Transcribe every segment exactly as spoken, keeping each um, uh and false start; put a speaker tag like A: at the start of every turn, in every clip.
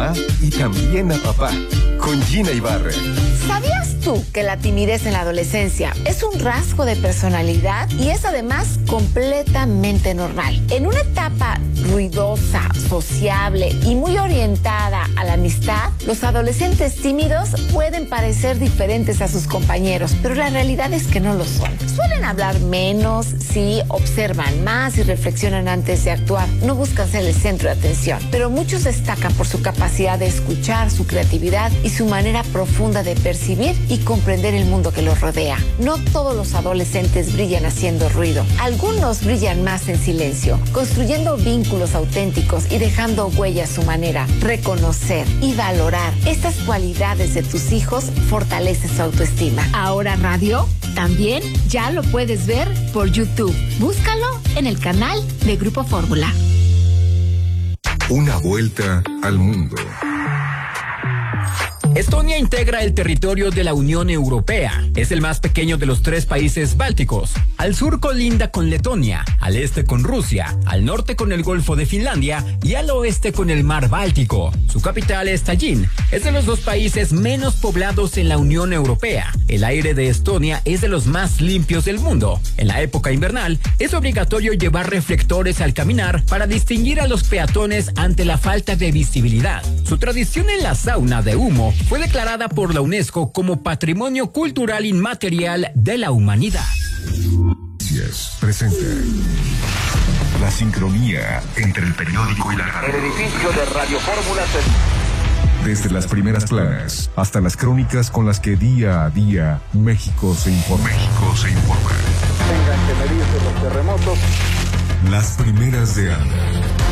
A: mamá y también a papá. Con Gina Ibarra.
B: ¿Sabías tú que la timidez en la adolescencia es un rasgo de personalidad y es además completamente normal? En una etapa ruidosa, sociable y muy orientada a la amistad, los adolescentes tímidos pueden parecer diferentes a sus compañeros, pero la realidad es que no lo son. Suelen hablar menos, sí, observan más y reflexionan antes de actuar. No buscan ser el centro de atención, pero muchos destacan por su capacidad de escuchar, su creatividad y su manera profunda de percibir y comprender el mundo que los rodea. No todos los adolescentes brillan haciendo ruido. Algunos brillan más en silencio, construyendo vínculos auténticos y dejando huella a su manera. Reconocer y valorar estas cualidades de tus hijos fortalece su autoestima. Ahora Radio también ya lo puedes ver por YouTube. Búscalo en el canal de Grupo Fórmula.
A: Una vuelta al mundo.
C: Estonia integra el territorio de la Unión Europea. Es el más pequeño de los tres países bálticos. Al sur colinda con Letonia, al este con Rusia, al norte con el Golfo de Finlandia y al oeste con el Mar Báltico. Su capital es Tallinn. Es de los dos países menos poblados en la Unión Europea. El aire de Estonia es de los más limpios del mundo. En la época invernal, es obligatorio llevar reflectores al caminar para distinguir a los peatones ante la falta de visibilidad. Su tradición en la sauna de humo fue declarada por la UNESCO como Patrimonio Cultural Inmaterial de la Humanidad.
A: Presenta la sincronía entre el periódico y la radio.
D: El edificio de Radio Fórmula se...
A: Desde las primeras planas hasta las crónicas con las que día a día México se informa. México se informa.
D: Tengan que medirse los terremotos.
A: Las primeras de Anda.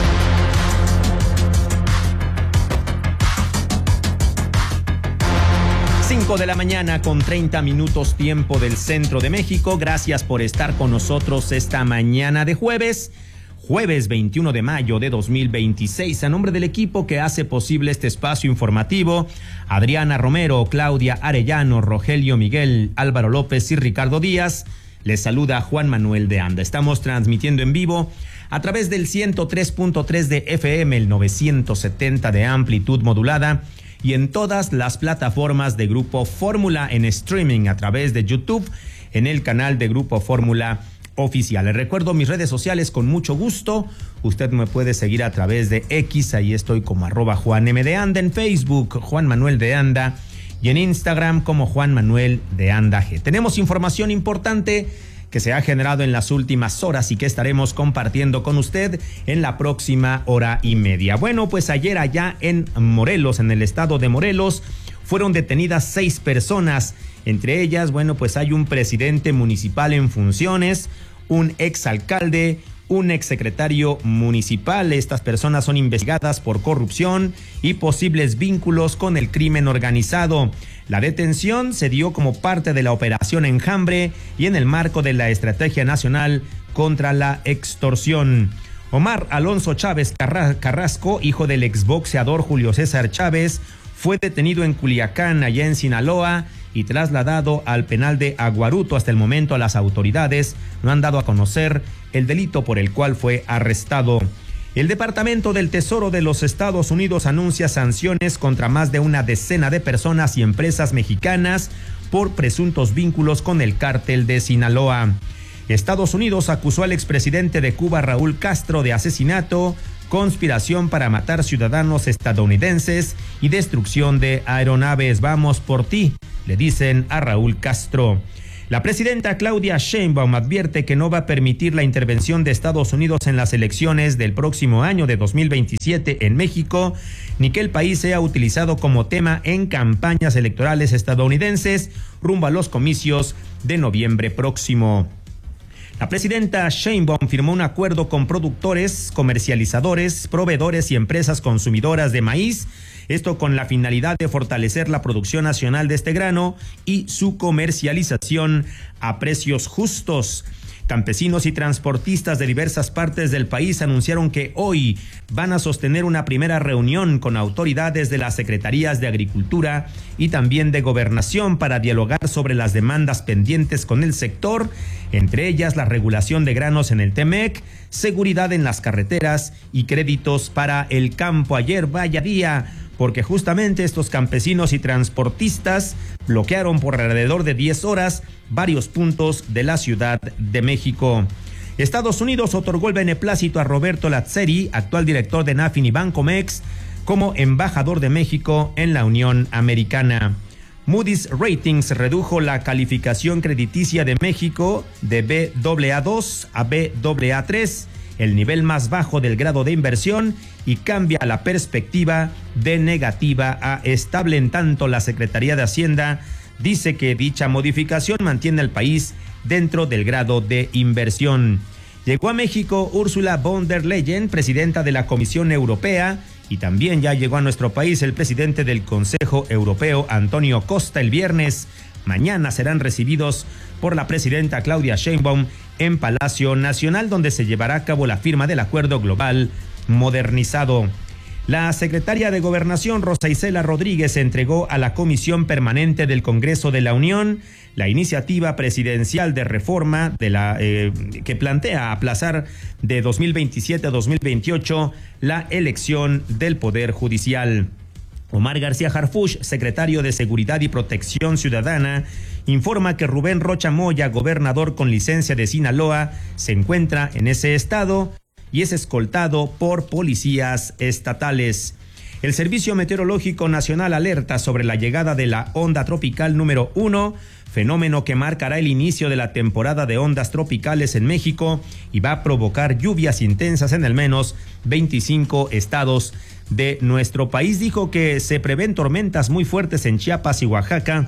E: cinco de la mañana con treinta minutos tiempo del centro de México. Gracias por estar con nosotros esta mañana de jueves, jueves veintiuno de mayo de dos mil veintiséis. A nombre del equipo que hace posible este espacio informativo, Adriana Romero, Claudia Arellano, Rogelio Miguel, Álvaro López y Ricardo Díaz, les saluda Juan Manuel de Anda. Estamos transmitiendo en vivo a través del ciento tres punto tres de F M, el novecientos setenta de amplitud modulada, y en todas las plataformas de Grupo Fórmula en streaming a través de YouTube en el canal de Grupo Fórmula Oficial. Les recuerdo mis redes sociales con mucho gusto. Usted me puede seguir a través de X, ahí estoy como arroba Juan M de Anda, en Facebook Juan Manuel de Anda y en Instagram como Juan Manuel de Anda G. Tenemos información importante que se ha generado en las últimas horas y que estaremos compartiendo con usted en la próxima hora y media. Bueno, pues ayer allá en Morelos, en el estado de Morelos, fueron detenidas seis personas. Entre ellas, bueno, pues hay un presidente municipal en funciones, un exalcalde, un exsecretario municipal. Estas personas son investigadas por corrupción y posibles vínculos con el crimen organizado. La detención se dio como parte de la Operación Enjambre y en el marco de la Estrategia Nacional contra la Extorsión. Omar Alonso Chávez Carrasco, hijo del exboxeador Julio César Chávez, fue detenido en Culiacán, allá en Sinaloa, y trasladado al penal de Aguaruto. Hasta el momento las autoridades no han dado a conocer el delito por el cual fue arrestado. El Departamento del Tesoro de los Estados Unidos anuncia sanciones contra más de una decena de personas y empresas mexicanas por presuntos vínculos con el cártel de Sinaloa. Estados Unidos acusó al expresidente de Cuba, Raúl Castro, de asesinato, conspiración para matar ciudadanos estadounidenses y destrucción de aeronaves. Vamos por ti, le dicen a Raúl Castro. La presidenta Claudia Sheinbaum advierte que no va a permitir la intervención de Estados Unidos en las elecciones del próximo año de dos mil veintisiete en México, ni que el país sea utilizado como tema en campañas electorales estadounidenses rumbo a los comicios de noviembre próximo. La presidenta Sheinbaum firmó un acuerdo con productores, comercializadores, proveedores y empresas consumidoras de maíz, esto con la finalidad de fortalecer la producción nacional de este grano y su comercialización a precios justos. Campesinos y transportistas de diversas partes del país anunciaron que hoy van a sostener una primera reunión con autoridades de las Secretarías de Agricultura y también de Gobernación para dialogar sobre las demandas pendientes con el sector, entre ellas la regulación de granos en el T-M E C, seguridad en las carreteras y créditos para el campo. Ayer, vaya día porque justamente estos campesinos y transportistas bloquearon por alrededor de diez horas varios puntos de la Ciudad de México. Estados Unidos otorgó el beneplácito a Roberto Lazzeri, actual director de Nafin y Bancomex, como embajador de México en la Unión Americana. Moody's Ratings redujo la calificación crediticia de México de B A A dos a B A A tres, el nivel más bajo del grado de inversión, y cambia la perspectiva de negativa a estable. En tanto, la Secretaría de Hacienda dice que dicha modificación mantiene al país dentro del grado de inversión. Llegó a México Ursula von der Leyen, presidenta de la Comisión Europea, y también ya llegó a nuestro país el presidente del Consejo Europeo, Antonio Costa, el viernes. Mañana serán recibidos por la presidenta Claudia Sheinbaum en Palacio Nacional, donde se llevará a cabo la firma del Acuerdo Global Modernizado. La secretaria de Gobernación, Rosa Isela Rodríguez, entregó a la Comisión Permanente del Congreso de la Unión la iniciativa presidencial de reforma de la eh, que plantea aplazar de dos mil veintisiete a dos mil veintiocho la elección del Poder Judicial. Omar García Harfuch, secretario de Seguridad y Protección Ciudadana, informa que Rubén Rocha Moya, gobernador con licencia de Sinaloa, se encuentra en ese estado y es escoltado por policías estatales. El Servicio Meteorológico Nacional alerta sobre la llegada de la onda tropical número uno, fenómeno que marcará el inicio de la temporada de ondas tropicales en México y va a provocar lluvias intensas en al menos veinticinco estados de nuestro país. Dijo que se prevén tormentas muy fuertes en Chiapas y Oaxaca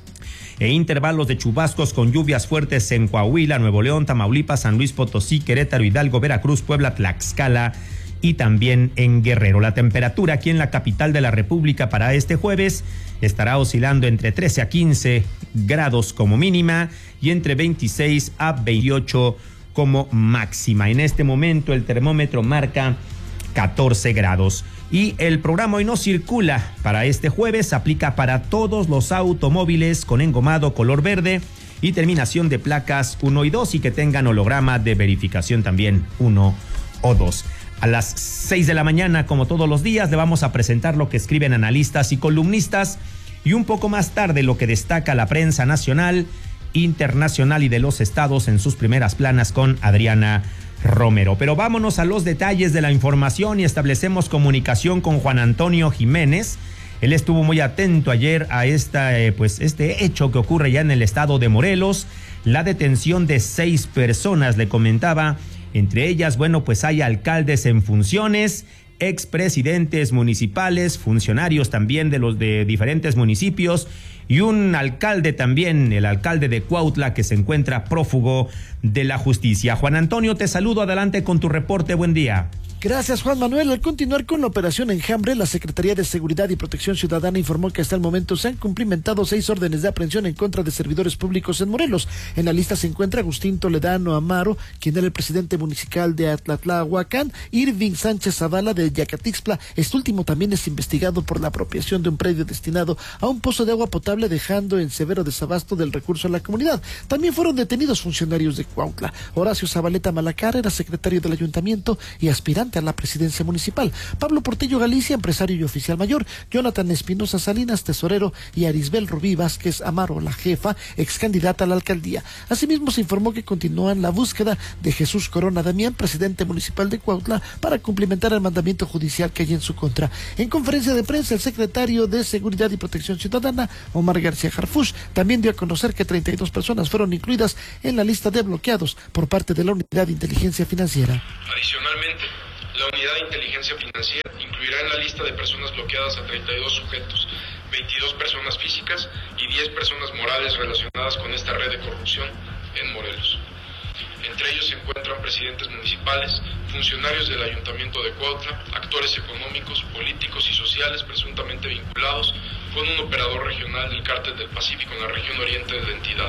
E: e intervalos de chubascos con lluvias fuertes en Coahuila, Nuevo León, Tamaulipas, San Luis Potosí, Querétaro, Hidalgo, Veracruz, Puebla, Tlaxcala y también en Guerrero. La temperatura aquí en la capital de la República para este jueves estará oscilando entre trece a quince grados como mínima y entre veintiséis a veintiocho como máxima. En este momento el termómetro marca catorce grados. Y el programa Hoy No Circula para este jueves aplica para todos los automóviles con engomado color verde y terminación de placas uno y dos y que tengan holograma de verificación también uno o dos. A las seis de la mañana, como todos los días, le vamos a presentar lo que escriben analistas y columnistas, y un poco más tarde lo que destaca la prensa nacional, internacional y de los estados en sus primeras planas con Adriana Romero. Pero vámonos a los detalles de la información y establecemos comunicación con Juan Antonio Jiménez. Él estuvo muy atento ayer a esta, eh, pues este hecho que ocurre ya en el estado de Morelos, la detención de seis personas, le comentaba. Entre ellas, bueno, pues hay alcaldes en funciones, expresidentes municipales, funcionarios también de los de diferentes municipios y un alcalde también, el alcalde de Cuautla, que se encuentra prófugo de la justicia. Juan Antonio, te saludo, adelante con tu reporte, buen día.
F: Gracias, Juan Manuel. Al continuar con la operación Enjambre, la Secretaría de Seguridad y Protección Ciudadana informó que hasta el momento se han cumplimentado seis órdenes de aprehensión en contra de servidores públicos en Morelos. En la lista se encuentra Agustín Toledano Amaro, quien era el presidente municipal de Atlatlahuacán, Irving Sánchez Zavala de Yacatixtla. Este último también es investigado por la apropiación de un predio destinado a un pozo de agua potable, dejando en severo desabasto del recurso a la comunidad. También fueron detenidos funcionarios de Cuautla. Horacio Zabaleta Malacar era secretario del ayuntamiento y aspirante a la presidencia municipal. Pablo Portillo Galicia, empresario y oficial mayor. Jonathan Espinosa Salinas, tesorero, y Arisbel Rubí Vázquez Amaro, la jefa, ex candidata a la alcaldía. Asimismo, se informó que continúan la búsqueda de Jesús Corona Damián, presidente municipal de Cuautla, para cumplimentar el mandamiento judicial que hay en su contra. En conferencia de prensa, el secretario de Seguridad y Protección Ciudadana, Omar García Harfuch, también dio a conocer que treinta y dos personas fueron incluidas en la lista de bloqueados por parte de la Unidad de Inteligencia Financiera.
G: Adicionalmente, la Unidad de Inteligencia Financiera incluirá en la lista de personas bloqueadas a treinta y dos sujetos, veintidós personas físicas y diez personas morales relacionadas con esta red de corrupción en Morelos. Entre ellos se encuentran presidentes municipales, funcionarios del Ayuntamiento de Cuautla, actores económicos, políticos y sociales presuntamente vinculados con un operador regional del Cártel del Pacífico en la región oriente de la entidad,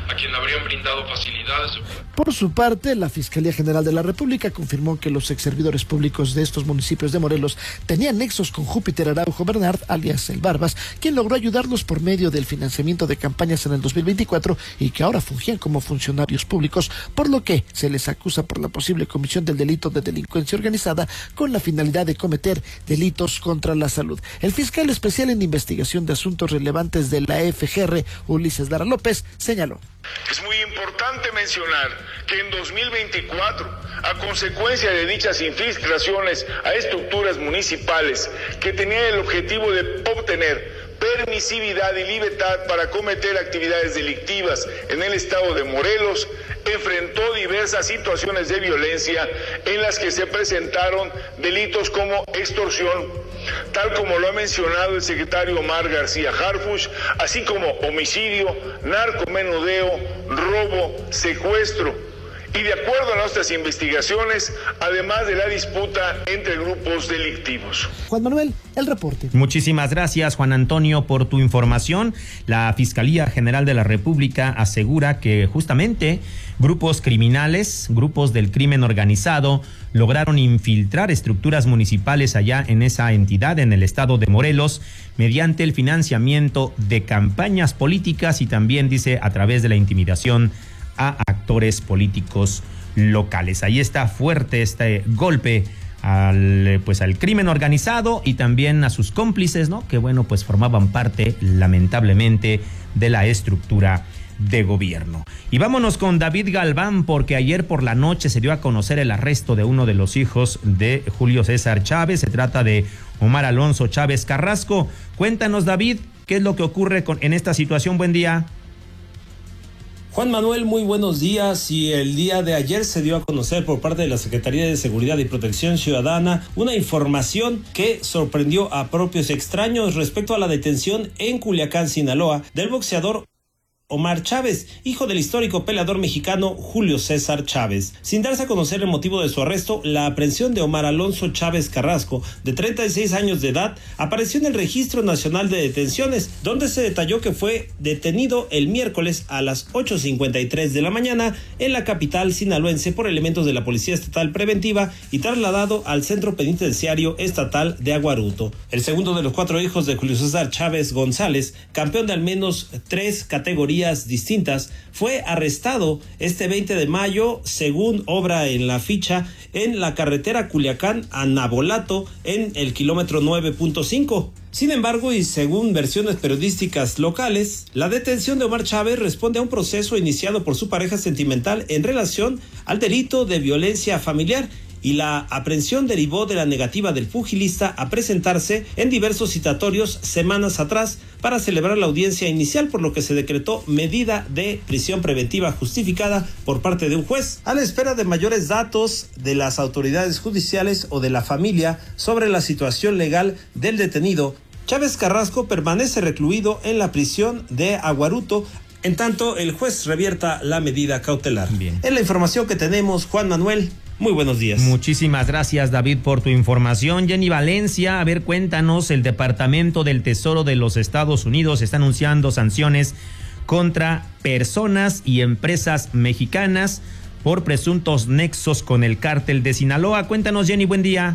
G: a quien le habrían brindado facilidades.
F: Por su parte, la Fiscalía General de la República confirmó que los exservidores públicos de estos municipios de Morelos tenían nexos con Júpiter Araujo Bernard, alias El Barbas, quien logró ayudarlos por medio del financiamiento de campañas en el dos mil veinticuatro y que ahora fungían como funcionarios públicos, por lo que se les acusa por la posible comisión del delito de delincuencia organizada con la finalidad de cometer delitos contra la salud. El fiscal especial en investigación de asuntos relevantes de la F G R, Ulises Lara López, señaló.
H: Es muy importante mencionar que en dos mil veinticuatro, a consecuencia de dichas infiltraciones a estructuras municipales que tenían el objetivo de obtener permisividad y libertad para cometer actividades delictivas en el estado de Morelos, enfrentó diversas situaciones de violencia en las que se presentaron delitos como extorsión, tal como lo ha mencionado el secretario Omar García Harfuch, así como homicidio, narcomenudeo, robo, secuestro. Y de acuerdo a nuestras investigaciones, además de la disputa entre grupos delictivos.
F: Juan Manuel, el reporte.
E: Muchísimas gracias, Juan Antonio, por tu información. La Fiscalía General de la República asegura que justamente grupos criminales, grupos del crimen organizado, lograron infiltrar estructuras municipales allá en esa entidad, en el estado de Morelos, mediante el financiamiento de campañas políticas y también, dice, a través de la intimidación a actores políticos locales. Ahí está fuerte este golpe al pues al crimen organizado y también a sus cómplices, ¿no? Que bueno, pues formaban parte, lamentablemente, de la estructura de gobierno. Y vámonos con David Galván, porque ayer por la noche se dio a conocer el arresto de uno de los hijos de Julio César Chávez. Se trata de Omar Alonso Chávez Carrasco. Cuéntanos, David, ¿qué es lo que ocurre con, en esta situación? Buen día.
I: Juan Manuel, muy buenos días. Y el día de ayer se dio a conocer por parte de la Secretaría de Seguridad y Protección Ciudadana una información que sorprendió a propios extraños respecto a la detención en Culiacán, Sinaloa, del boxeador Omar Chávez, hijo del histórico peleador mexicano Julio César Chávez. Sin darse a conocer el motivo de su arresto, la aprehensión de Omar Alonso Chávez Carrasco, de treinta y seis años de edad, apareció en el Registro Nacional de Detenciones, donde se detalló que fue detenido el miércoles a las ocho cincuenta y tres de la mañana en la capital sinaloense por elementos de la Policía Estatal Preventiva y trasladado al Centro Penitenciario Estatal de Aguaruto. El segundo de los cuatro hijos de Julio César Chávez González, campeón de al menos tres categorías distintas, fue arrestado este veinte de mayo, según obra en la ficha, en la carretera Culiacán a Nabolato, en el kilómetro nueve punto cinco. Sin embargo, y según versiones periodísticas locales, la detención de Omar Chávez responde a un proceso iniciado por su pareja sentimental en relación al delito de violencia familiar, y la aprehensión derivó de la negativa del pugilista a presentarse en diversos citatorios semanas atrás para celebrar la audiencia inicial, por lo que se decretó medida de prisión preventiva justificada por parte de un juez, a la espera de mayores datos de las autoridades judiciales o de la familia sobre la situación legal del detenido. Chávez Carrasco permanece recluido en la prisión de Aguaruto, en tanto el juez revierta la medida cautelar. Bien. Es la información que tenemos, Juan Manuel. Muy buenos días.
E: Muchísimas gracias, David, por tu información. Jenny Valencia, a ver, cuéntanos, el Departamento del Tesoro de los Estados Unidos está anunciando sanciones contra personas y empresas mexicanas por presuntos nexos con el cártel de Sinaloa. Cuéntanos, Jenny, buen día.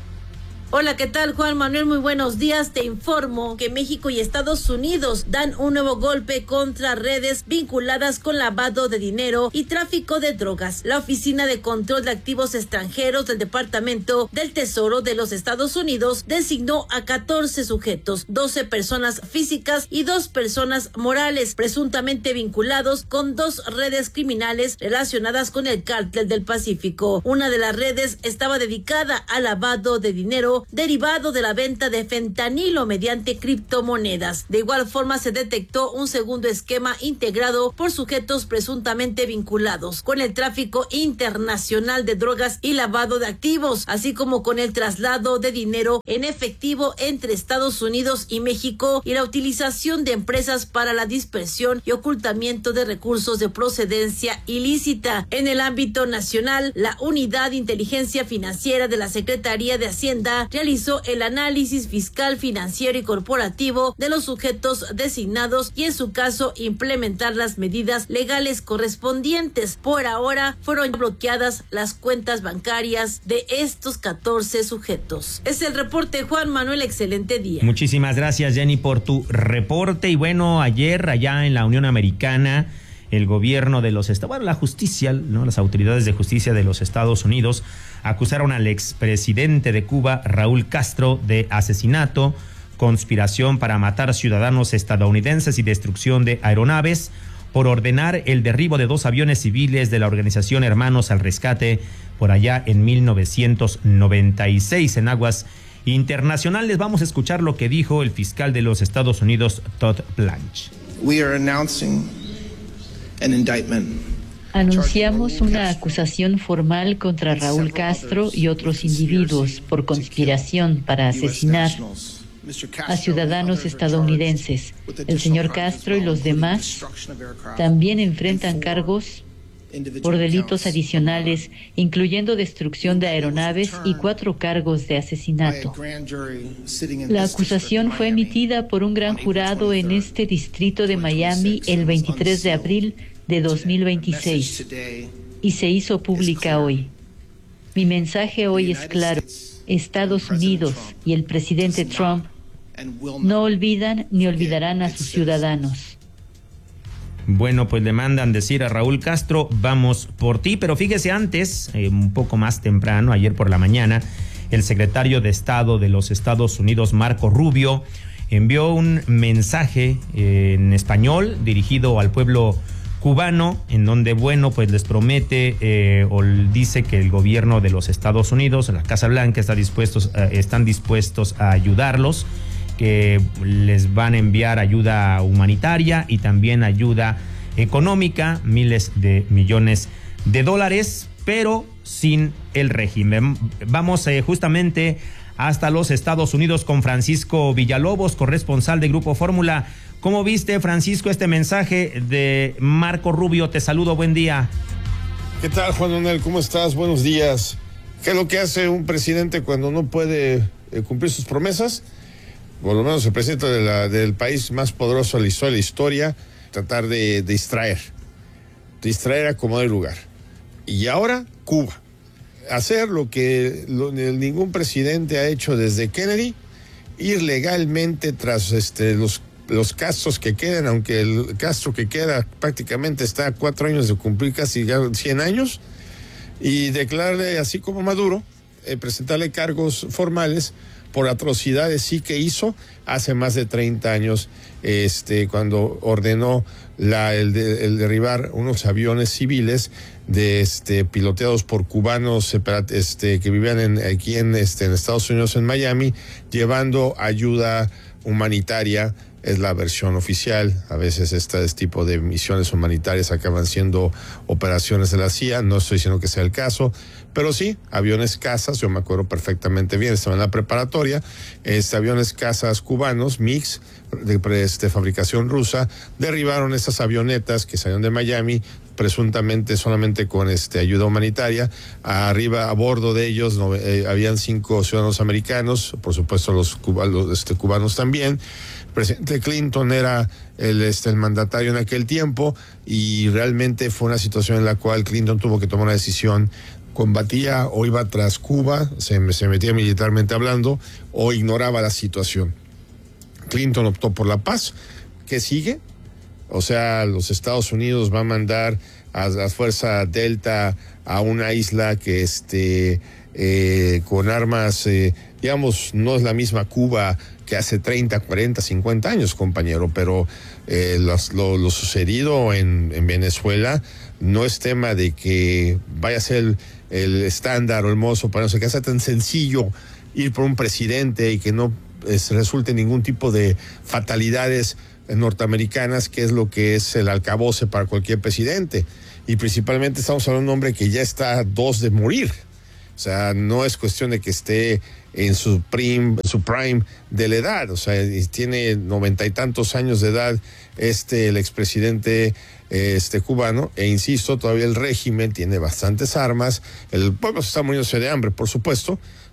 J: Hola, ¿qué tal, Juan Manuel? Muy buenos días. Te informo que México y Estados Unidos dan un nuevo golpe contra redes vinculadas con lavado de dinero y tráfico de drogas. La Oficina de Control de Activos Extranjeros del Departamento del Tesoro de los Estados Unidos designó a catorce sujetos, doce personas físicas y dos personas morales, presuntamente vinculados con dos redes criminales relacionadas con el Cártel del Pacífico. Una de las redes estaba dedicada al lavado de dinero derivado de la venta de fentanilo mediante criptomonedas. De igual forma, se detectó un segundo esquema integrado por sujetos presuntamente vinculados con el tráfico internacional de drogas y lavado de activos, así como con el traslado de dinero en efectivo entre Estados Unidos y México y la utilización de empresas para la dispersión y ocultamiento de recursos de procedencia ilícita. En el ámbito nacional, la Unidad de Inteligencia Financiera de la Secretaría de Hacienda Hacienda realizó el análisis fiscal, financiero y corporativo de los sujetos designados y en su caso implementar las medidas legales correspondientes. Por ahora fueron bloqueadas las cuentas bancarias de estos catorce sujetos. Es el reporte, Juan Manuel, excelente día.
E: Muchísimas gracias, Jenny, por tu reporte. Y bueno, ayer allá en la Unión Americana, el gobierno de los Estados, bueno, la justicia, ¿no? Las autoridades de justicia de los Estados Unidos acusaron al expresidente de Cuba, Raúl Castro, de asesinato, conspiración para matar ciudadanos estadounidenses y destrucción de aeronaves por ordenar el derribo de dos aviones civiles de la organización Hermanos al Rescate por allá en mil novecientos noventa y seis en aguas internacionales. Vamos a escuchar lo que dijo el fiscal de los Estados Unidos, Todd Blanche.
K: We are announcing an indictment.
L: Anunciamos una acusación formal contra Raúl Castro y otros individuos por conspiración para asesinar a ciudadanos estadounidenses. El señor Castro y los demás también enfrentan cargos por delitos adicionales, incluyendo destrucción de aeronaves y cuatro cargos de asesinato. La acusación fue emitida por un gran jurado en este distrito de Miami el veintitrés de abril de dos mil veintiséis y se hizo pública hoy. Mi mensaje hoy es claro. Estados Unidos y el presidente Trump no olvidan ni olvidarán a sus ciudadanos.
E: Bueno, pues le mandan decir a Raúl Castro, vamos por ti, pero fíjese antes, eh, un poco más temprano, ayer por la mañana, el secretario de Estado de los Estados Unidos, Marco Rubio, envió un mensaje eh, en español dirigido al pueblo cubano, en donde, bueno, pues les promete eh, o dice que el gobierno de los Estados Unidos, la Casa Blanca, está dispuestos, eh, están dispuestos a ayudarlos, que les van a enviar ayuda humanitaria y también ayuda económica, miles de millones de dólares, pero sin el régimen. Vamos eh, justamente hasta los Estados Unidos con Francisco Villalobos, corresponsal de Grupo Fórmula. ¿Cómo viste, Francisco, este mensaje de Marco Rubio? Te saludo, buen día.
M: ¿Qué tal, Juan Manuel? ¿Cómo estás? Buenos días. ¿Qué es lo que hace un presidente cuando no puede eh, cumplir sus promesas? Por lo menos el presidente de la, del país más poderoso de la historia, la historia, tratar de, de distraer, distraer a como de lugar. Y ahora, Cuba. Hacer lo que lo, ningún presidente ha hecho desde Kennedy, ir legalmente tras este, los, los Castros que quedan, aunque el Castro que queda prácticamente está a cuatro años de cumplir casi ya cien años, y declararle, así como Maduro, eh, presentarle cargos formales por atrocidades sí que hizo hace más de treinta años, este, cuando ordenó la, el, de, el derribar unos aviones civiles de este piloteados por cubanos este, que vivían en, aquí en, este, en Estados Unidos, en Miami, llevando ayuda humanitaria. Es la versión oficial. A veces este, este tipo de misiones humanitarias acaban siendo operaciones de la C I A. No estoy diciendo que sea el caso, pero sí, aviones cazas, yo me acuerdo perfectamente bien, estaba en la preparatoria, este, aviones cazas cubanos, mix, de, de este, fabricación rusa, derribaron esas avionetas que salieron de Miami, presuntamente solamente con este ayuda humanitaria. Arriba, a bordo de ellos, no, eh, habían cinco ciudadanos americanos, por supuesto los, cuba, los este, cubanos también. El presidente Clinton era el, este, el mandatario en aquel tiempo, y realmente fue una situación en la cual Clinton tuvo que tomar una decisión. Combatía o iba tras Cuba, se, se metía militarmente hablando, o ignoraba la situación. Clinton optó por la paz. ¿Qué sigue? O sea, los Estados Unidos va a mandar a la Fuerza Delta a una isla que este eh, con armas, eh, digamos, no es la misma Cuba que hace treinta, cuarenta, cincuenta años, compañero, pero eh, los, lo, lo sucedido en, en Venezuela no es tema de que vaya a ser el, el estándar o el mozo, para no sé qué, sea tan sencillo ir por un presidente y que no es, resulte ningún tipo de fatalidades norteamericanas, que es lo que es el alcaboce para cualquier presidente. Y principalmente estamos hablando de un hombre que ya está a dos de morir. O sea, no es cuestión de que esté en su prime, su prime de la edad. O sea, tiene noventa y tantos años de edad este el expresidente este cubano, e insisto, todavía el régimen tiene bastantes armas. El pueblo se está muriéndose de hambre, por supuesto.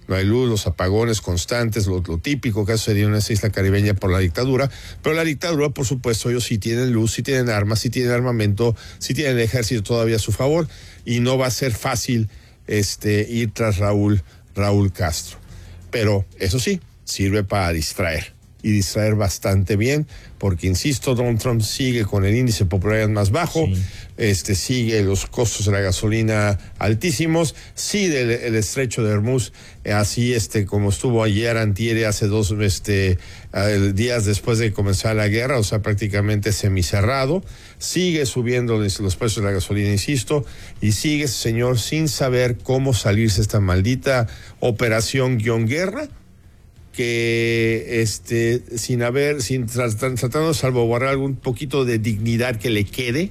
M: no hay luz, los apagones constantes, lo, lo típico que ha sucedido en esa isla caribeña por la dictadura, pero la dictadura, por supuesto, ellos sí tienen luz, sí tienen armas, sí tienen armamento, sí tienen el ejército todavía a su favor, y no va a ser fácil este, ir tras Raúl, Raúl Castro. Pero, eso sí, sirve para distraer, y distraer bastante bien, porque, insisto, Donald Trump sigue con el índice de popularidad más bajo, sí. este sigue los costos de la gasolina altísimos, sigue el, el estrecho de Hormuz, así este como estuvo ayer, antier, hace dos este, días después de comenzar la guerra, o sea, prácticamente semicerrado, sigue subiendo los, los precios de la gasolina, insisto, y sigue ese señor sin saber cómo salirse esta maldita operación guión guerra, que este sin haber, sin tratando de salvaguardar algún poquito de dignidad que le quede,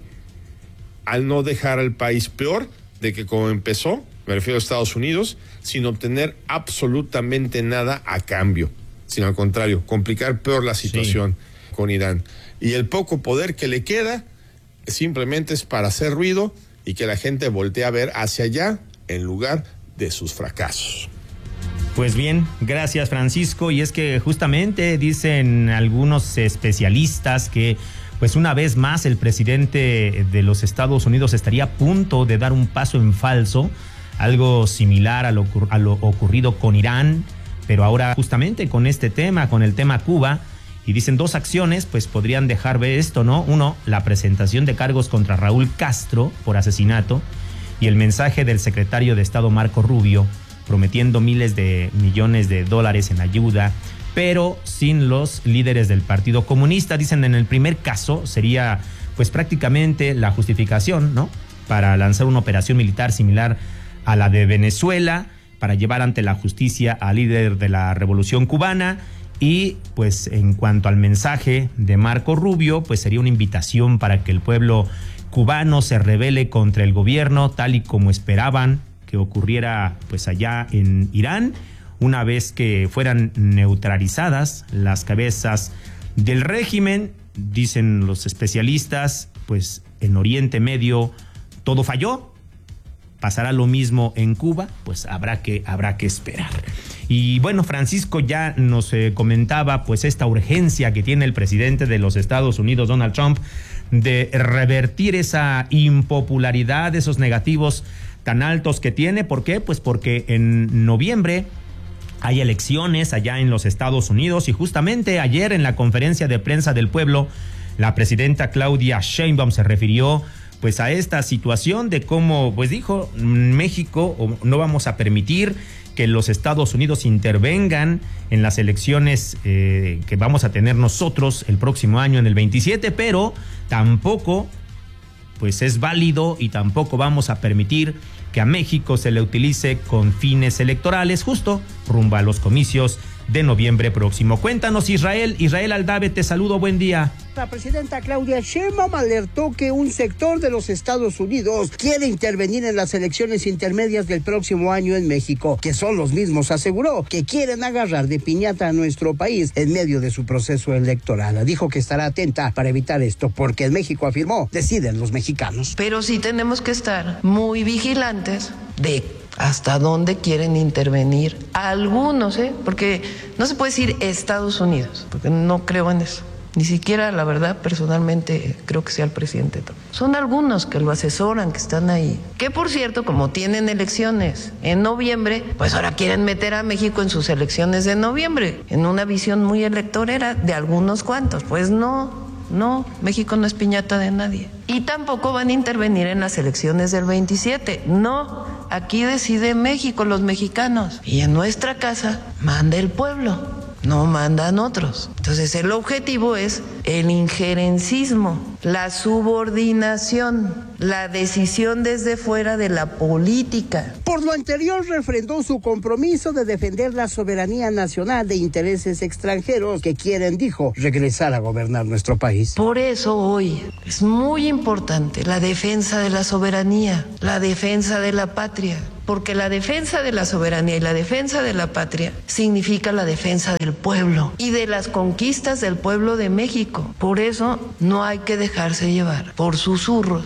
M: al no dejar al país peor de que como empezó, me refiero a Estados Unidos, sin obtener absolutamente nada a cambio, sino al contrario, complicar peor la situación sí. con Irán. Y el poco poder que le queda simplemente es para hacer ruido y que la gente voltee a ver hacia allá en lugar de sus fracasos.
E: Pues bien, gracias Francisco, y es que justamente dicen algunos especialistas que pues una vez más el presidente de los Estados Unidos estaría a punto de dar un paso en falso, algo similar a lo, a lo ocurrido con Irán, pero ahora justamente con este tema, con el tema Cuba, y dicen dos acciones pues podrían dejar ver esto, ¿no? Uno, la presentación de cargos contra Raúl Castro por asesinato, y el mensaje del secretario de Estado Marco Rubio prometiendo miles de millones de dólares en ayuda, pero sin los líderes del Partido Comunista. Dicen en el primer caso sería pues prácticamente la justificación, ¿no?, para lanzar una operación militar similar a la de Venezuela, para llevar ante la justicia al líder de la Revolución Cubana. Y pues en cuanto al mensaje de Marco Rubio, pues sería una invitación para que el pueblo cubano se rebele contra el gobierno, tal y como esperaban que ocurriera pues allá en Irán, una vez que fueran neutralizadas las cabezas del régimen. Dicen los especialistas, pues en Oriente Medio todo falló, pasará lo mismo en Cuba, pues habrá que, habrá que esperar. Y bueno, Francisco ya nos eh, comentaba pues esta urgencia que tiene el presidente de los Estados Unidos, Donald Trump, de revertir esa impopularidad, esos negativos tan altos que tiene. ¿Por qué? Pues porque en noviembre hay elecciones allá en los Estados Unidos, y justamente ayer en la conferencia de prensa del pueblo, la presidenta Claudia Sheinbaum se refirió pues a esta situación de cómo, pues dijo, México no vamos a permitir que los Estados Unidos intervengan en las elecciones eh, que vamos a tener nosotros el próximo año en el veintisiete, pero tampoco pues es válido y tampoco vamos a permitir que a México se le utilice con fines electorales justo rumbo a los comicios de noviembre próximo. Cuéntanos, Israel. Israel Aldave, te saludo, buen día.
N: La presidenta Claudia Sheinbaum alertó que un sector de los Estados Unidos quiere intervenir en las elecciones intermedias del próximo año en México, que son los mismos, aseguró, que quieren agarrar de piñata a nuestro país en medio de su proceso electoral. Dijo que estará atenta para evitar esto, porque en México, afirmó, deciden los mexicanos.
O: Pero sí tenemos que estar muy vigilantes de hasta dónde quieren intervenir algunos, ¿eh? Porque no se puede decir Estados Unidos, porque no creo en eso. Ni siquiera, la verdad, personalmente creo que sea el presidente Trump. Son algunos que lo asesoran, que están ahí. Que, por cierto, como tienen elecciones en noviembre, pues ahora quieren meter a México en sus elecciones de noviembre, en una visión muy electorera de algunos cuantos. Pues no, no, México no es piñata de nadie. Y tampoco van a intervenir en las elecciones del veintisiete. No, aquí decide México, los mexicanos. Y en nuestra casa manda el pueblo. No mandan otros. Entonces el objetivo es el injerencismo, la subordinación, la decisión desde fuera de la política.
N: Por lo anterior, refrendó su compromiso de defender la soberanía nacional de intereses extranjeros que quieren, dijo, regresar a gobernar nuestro país.
O: Por eso hoy es muy importante la defensa de la soberanía, la defensa de la patria. Porque la defensa de la soberanía y la defensa de la patria significa la defensa del pueblo y de las conquistas del pueblo de México. Por eso no hay que dejarse llevar por susurros externos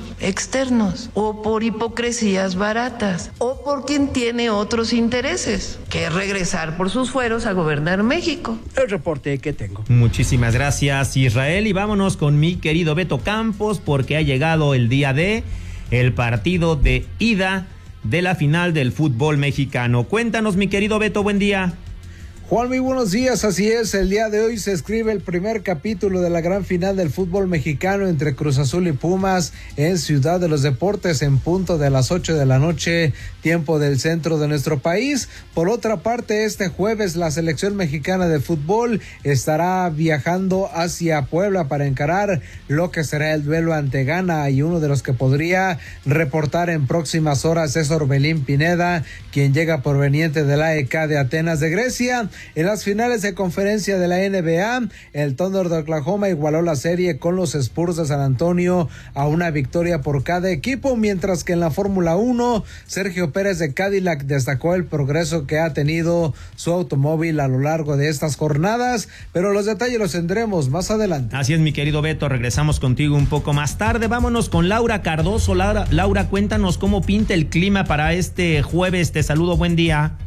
O: externos o por hipocresías baratas o por quien tiene otros intereses, que es regresar por sus fueros a gobernar México.
N: El reporte que tengo.
E: Muchísimas gracias, Israel, y vámonos con mi querido Beto Campos, porque ha llegado el día de el partido de ida de la final del fútbol mexicano. Cuéntanos, mi querido Beto, buen día.
P: Juan, muy buenos días, así es, el día de hoy se escribe el primer capítulo de la gran final del fútbol mexicano entre Cruz Azul y Pumas en Ciudad de los Deportes en punto de las ocho de la noche, tiempo del centro de nuestro país. Por otra parte, este jueves la selección mexicana de fútbol estará viajando hacia Puebla para encarar lo que será el duelo ante Ghana, y uno de los que podría reportar en próximas horas es Orbelín Pineda, quien llega proveniente del A E K de Atenas de Grecia. En las finales de conferencia de la N B A, el Thunder de Oklahoma igualó la serie con los Spurs de San Antonio a una victoria por cada equipo, mientras que en la Fórmula uno, Sergio Pérez de Cadillac destacó el progreso que ha tenido su automóvil a lo largo de estas jornadas, pero los detalles los tendremos más adelante.
E: Así es, mi querido Beto, regresamos contigo un poco más tarde. Vámonos con Laura Cardoso. Laura, Laura, cuéntanos cómo pinta el clima para este jueves. Te saludo, buen día.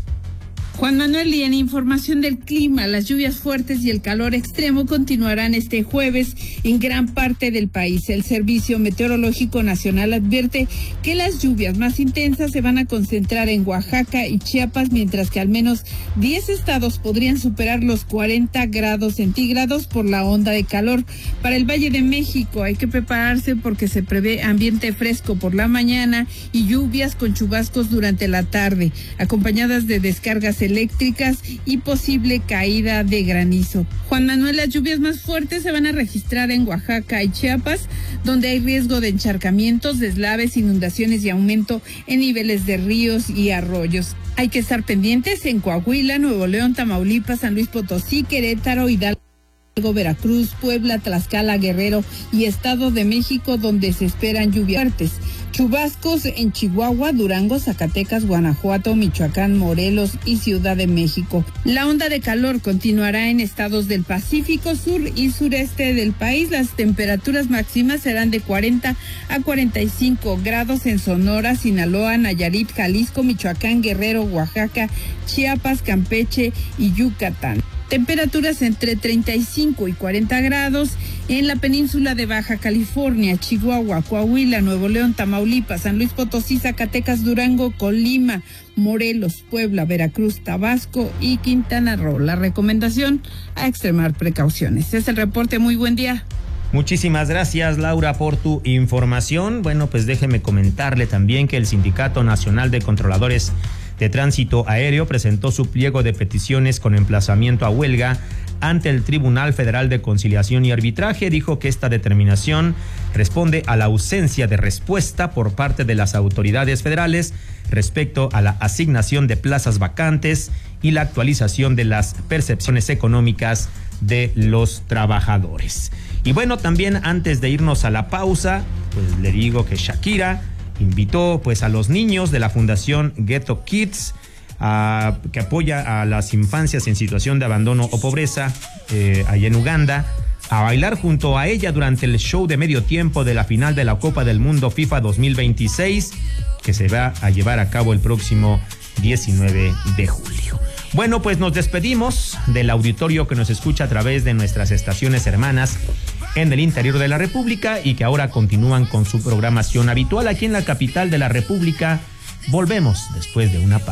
Q: Juan Manuel, y en información del clima, las lluvias fuertes y el calor extremo continuarán este jueves en gran parte del país. El Servicio Meteorológico Nacional advierte que las lluvias más intensas se van a concentrar en Oaxaca y Chiapas, mientras que al menos diez estados podrían superar los cuarenta grados centígrados por la onda de calor. Para el Valle de México hay que prepararse porque se prevé ambiente fresco por la mañana y lluvias con chubascos durante la tarde, acompañadas de descargas eléctricas y posible caída de granizo. Juan Manuel, las lluvias más fuertes se van a registrar en Oaxaca y Chiapas, donde hay riesgo de encharcamientos, deslaves, inundaciones y aumento en niveles de ríos y arroyos. Hay que estar pendientes en Coahuila, Nuevo León, Tamaulipas, San Luis Potosí, Querétaro, Hidalgo, Veracruz, Puebla, Tlaxcala, Guerrero y Estado de México, donde se esperan lluvias fuertes. Chubascos en Chihuahua, Durango, Zacatecas, Guanajuato, Michoacán, Morelos y Ciudad de México. La onda de calor continuará en estados del Pacífico Sur y sureste del país. Las temperaturas máximas serán de cuarenta a cuarenta y cinco grados en Sonora, Sinaloa, Nayarit, Jalisco, Michoacán, Guerrero, Oaxaca, Chiapas, Campeche y Yucatán. Temperaturas entre treinta y cinco y cuarenta grados en la península de Baja California, Chihuahua, Coahuila, Nuevo León, Tamaulipas, San Luis Potosí, Zacatecas, Durango, Colima, Morelos, Puebla, Veracruz, Tabasco y Quintana Roo. La recomendación: a extremar precauciones. Es el reporte. Muy buen día.
E: Muchísimas gracias, Laura, por tu información. Bueno, pues déjeme comentarle también que el Sindicato Nacional de Controladores de Tránsito Aéreo presentó su pliego de peticiones con emplazamiento a huelga ante el Tribunal Federal de Conciliación y Arbitraje. Dijo que esta determinación responde a la ausencia de respuesta por parte de las autoridades federales respecto a la asignación de plazas vacantes y la actualización de las percepciones económicas de los trabajadores. Y bueno, también antes de irnos a la pausa, pues le digo que Shakira invitó pues a los niños de la Fundación Ghetto Kids, a, que apoya a las infancias en situación de abandono o pobreza eh, allá en Uganda, a bailar junto a ella durante el show de medio tiempo de la final de la Copa del Mundo FIFA dos mil veintiséis, que se va a llevar a cabo el próximo diecinueve de julio. Bueno, pues nos despedimos del auditorio que nos escucha a través de nuestras estaciones hermanas en el interior de la República y que ahora continúan con su programación habitual aquí en la capital de la República. Volvemos después de una pausa.